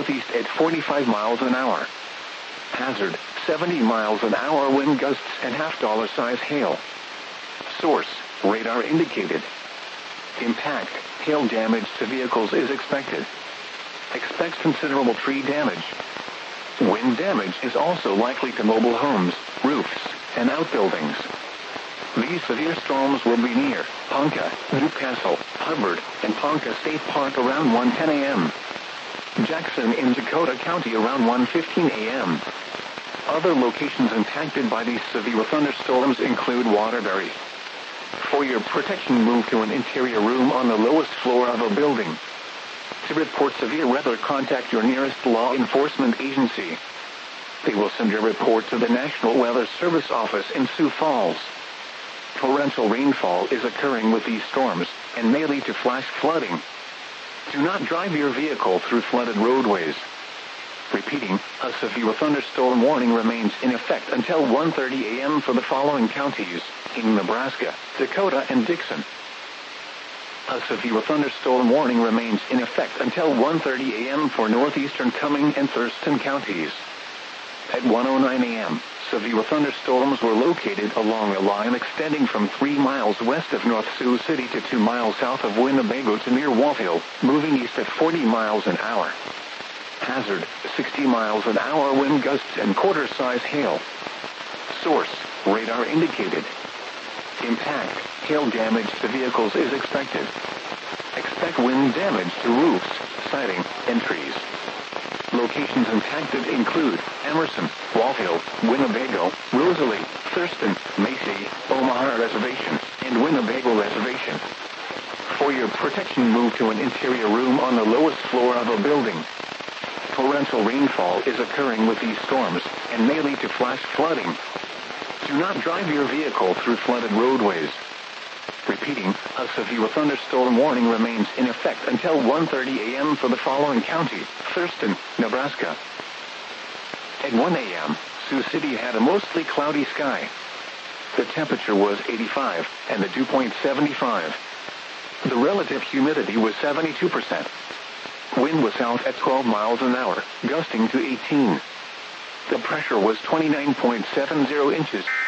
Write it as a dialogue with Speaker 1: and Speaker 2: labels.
Speaker 1: northeast at 45 miles an hour. Hazard, 70 miles an hour wind gusts and $half size hail. Source, radar indicated. Impact, hail damage to vehicles is expected. Expects considerable tree damage. Wind damage is also likely to mobile homes, roofs, and outbuildings. These severe storms will be near Ponca, Newcastle, Hubbard, and Ponca State Park around 1:10 a.m. Jackson in Dakota County around 1:15 a.m. Other locations impacted by these severe thunderstorms include Waterbury. For your protection, move to an interior room on the lowest floor of a building. To report severe weather, contact your nearest law enforcement agency. They will send your report to the National Weather Service office in Sioux Falls. Torrential rainfall is occurring with these storms and may lead to flash flooding. Do not drive your vehicle through flooded roadways. Repeating, a severe thunderstorm warning remains in effect until 1:30 a.m. for the following counties in Nebraska, Dakota, and Dixon. A severe thunderstorm warning remains in effect until 1:30 a.m. for northeastern Cumming and Thurston counties. At 1:09 a.m., severe thunderstorms were located along a line extending from 3 miles west of North Sioux City to 2 miles south of Winnebago to near Walville, moving east at 40 miles an hour. Hazard, 60 miles an hour wind gusts and quarter-size hail. Source, radar indicated. Impact, hail damage to vehicles is expected. Expect wind damage to roofs, siding, and trees. Locations impacted include Emerson, Walville, Winnebago, Rosalie, Thurston, Macy, Omaha Reservation, and Winnebago Reservation. For your protection, move to an interior room on the lowest floor of a building. Torrential rainfall is occurring with these storms and may lead to flash flooding. Do not drive your vehicle through flooded roadways. Repeating, a severe thunderstorm warning remains in effect until 1:30 a.m. for the following county, Thurston, Nebraska. At 1 a.m., Sioux City had a mostly cloudy sky. The temperature was 85 and the dew point 75. The relative humidity was 72%. Wind was south at 12 miles an hour, gusting to 18. The pressure was 29.70 inches.